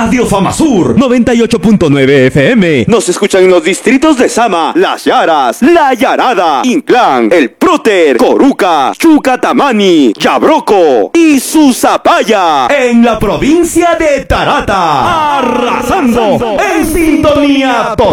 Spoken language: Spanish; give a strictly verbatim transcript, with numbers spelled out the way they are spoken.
Radio Famasur noventa y ocho punto nueve F M. Nos escuchan en los distritos de Sama, Las Yaras, La Yarada, Inclán, El Próter, Coruca, Chucatamani, Yabroco y Susapaya. En la provincia de Tarata, arrasando en sintonía total.